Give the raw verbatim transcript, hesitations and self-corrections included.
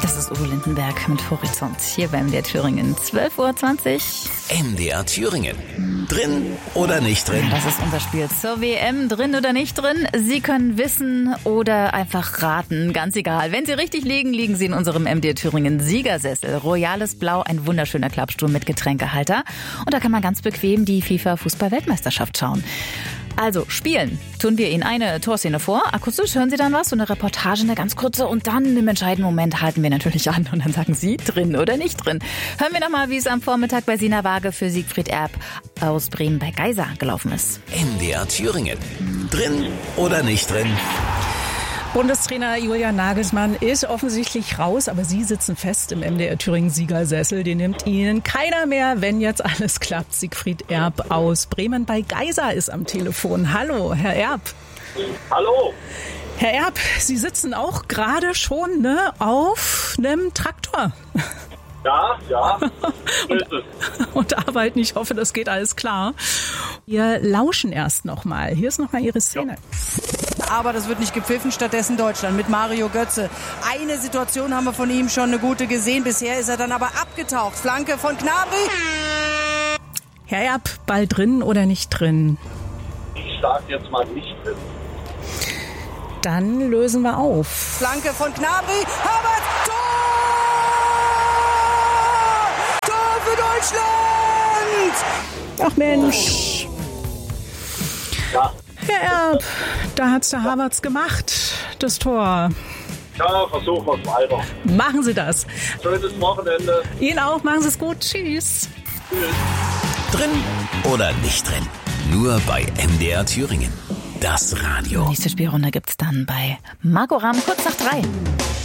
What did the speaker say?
Das ist Udo Lindenberg mit Horizont hier beim M D R Thüringen. zwölf Uhr zwanzig. M D R Thüringen. Drin oder nicht drin? Das ist unser Spiel zur W M. Drin oder nicht drin? Sie können wissen oder einfach raten. Ganz egal. Wenn Sie richtig liegen, liegen Sie in unserem M D R Thüringen Siegersessel. Royales Blau, ein wunderschöner Klappstuhl mit Getränkehalter. Und da kann man ganz bequem die FIFA-Fußball-Weltmeisterschaft schauen. Also, spielen. Tun wir Ihnen eine Torszene vor. Akustisch hören Sie dann was, so eine Reportage, eine ganz kurze. Und dann im entscheidenden Moment halten wir natürlich an. Und dann sagen Sie, drin oder nicht drin. Hören wir noch mal, wie es am Vormittag bei Sina Waage für Siegfried Erb aus Bremen bei Geisa gelaufen ist. M D R Thüringen. Drin oder nicht drin? Bundestrainer Julian Nagelsmann ist offensichtlich raus, aber Sie sitzen fest im M D R Thüringen Siegersessel. Den nimmt Ihnen keiner mehr, wenn jetzt alles klappt. Siegfried Erb aus Bremen bei Geisa ist am Telefon. Hallo, Herr Erb. Hallo. Herr Erb, Sie sitzen auch gerade schon ne, auf einem Traktor. Ja, ja. und, und arbeiten. Ich hoffe, das geht alles klar. Wir lauschen erst nochmal. Hier ist nochmal Ihre Szene. Ja. Aber das wird nicht gepfiffen, stattdessen Deutschland mit Mario Götze. Eine Situation haben wir von ihm schon eine gute gesehen. Bisher ist er dann aber abgetaucht. Flanke von Gnabry. Herr Erb, Ball drin oder nicht drin? Ich sag jetzt mal nicht drin. Dann lösen wir auf. Flanke von Gnabry. Havertz, Tor! Tor für Deutschland! Ach Mensch. Ja. Herr Erb, da hat's der Havertz gemacht, das Tor. Ja, versuchen wir es weiter. Machen Sie das. Schönes Wochenende. Ihnen auch, machen Sie es gut. Tschüss. Tschüss. Drin oder nicht drin? Nur bei M D R Thüringen. Das Radio. Nächste Spielrunde gibt's dann bei Marco Rahm kurz nach drei.